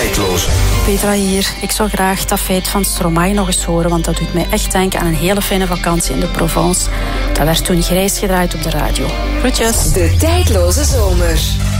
Tijdloze. Petra hier. Ik zou graag dat feit van Stromae nog eens horen, want dat doet mij echt denken aan een hele fijne vakantie in de Provence. Dat werd toen grijs gedraaid op de radio. Groetjes. De Tijdloze Zomer.